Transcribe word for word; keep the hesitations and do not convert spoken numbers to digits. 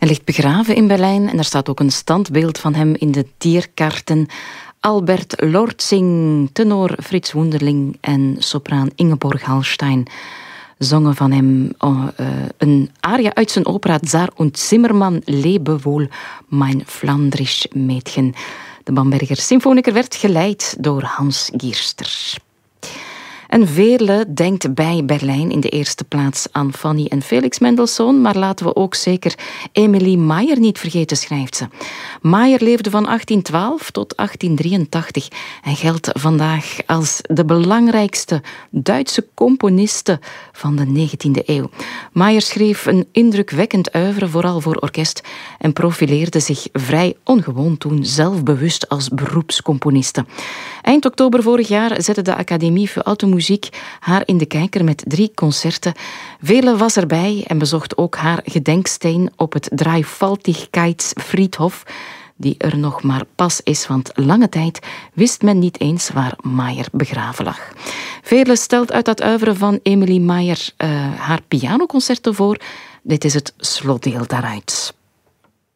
Hij ligt begraven in Berlijn en er staat ook een standbeeld van hem in de Tierkarten. Albert Lortzing, tenor Frits Wunderling en sopraan Ingeborg Hallstein zongen van hem uh, een aria uit zijn opera Tsar und Zimmermann, Lebe wohl, mein Flandrisch Mädchen. De Bamberger Symfoniker werd geleid door Hans Gierster. En Veerle denkt bij Berlijn in de eerste plaats aan Fanny en Felix Mendelssohn, maar laten we ook zeker Emilie Mayer niet vergeten, schrijft ze. Mayer leefde van achttien twaalf tot achttien drieëntachtig en geldt vandaag als de belangrijkste Duitse componiste van de negentiende eeuw. Mayer schreef een indrukwekkend oeuvre, vooral voor orkest, en profileerde zich vrij ongewoon toen zelfbewust als beroepscomponiste. Eind oktober vorig jaar zette de Académie voor Alte Muziek haar in de kijker met drie concerten. Veerle was erbij en bezocht ook haar gedenksteen op het Dreifaltigkeitsfriedhof, die er nog maar pas is, want lange tijd wist men niet eens waar Mayer begraven lag. Veerle stelt uit dat oeuvre van Emilie Mayer uh, haar pianoconcerto voor. Dit is het slotdeel daaruit.